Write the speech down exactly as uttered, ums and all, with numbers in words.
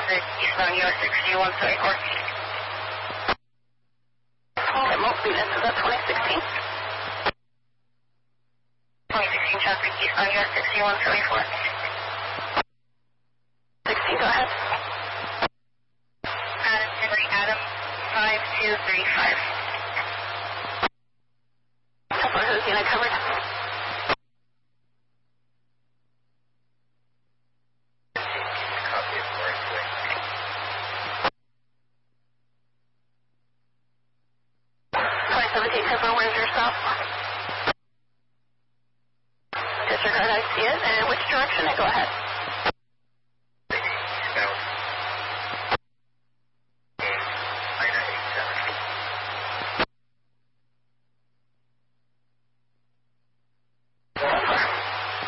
traffic eastbound U S sixty-one seventy-four. Okay, most units, is that twenty sixteen? twenty sixteen traffic eastbound U S sixty-one seventy-four. sixteen, go ahead. Adam Henry Adam five two three five. Couple who's unit covered? twenty seventeen Cooper, where's your stop? Disregard, I see it. And which direction? Go ahead.